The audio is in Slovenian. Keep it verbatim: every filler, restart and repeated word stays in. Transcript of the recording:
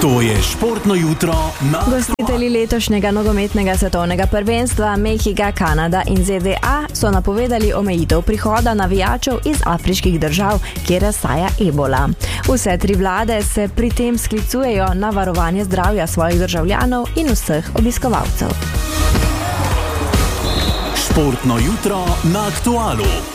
To je športno jutro na Gostitelji letošnjega nogometnega svetovnega prvenstva Mehika, Kanada in Z D A so napovedali omejitev prihoda navijačev iz afriških držav, kjer razsaja ebola. Vse tri vlade se pri tem sklicujejo na varovanje zdravja svojih državljanov in vseh obiskovalcev. Športno jutro na Aktualu.